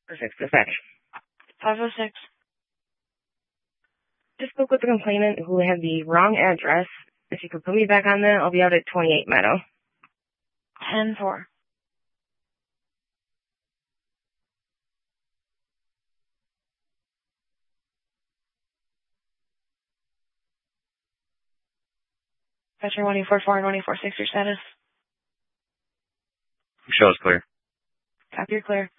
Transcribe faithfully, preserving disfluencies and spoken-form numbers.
Perfect. Dispatch. five oh six. Just spoke with the complainant who had the wrong address. If you could put me back on that, I'll be out at twenty-eight Meadow. ten four. Petro one eight four four and one eight four six, your status? Show is clear. Copy, you're clear.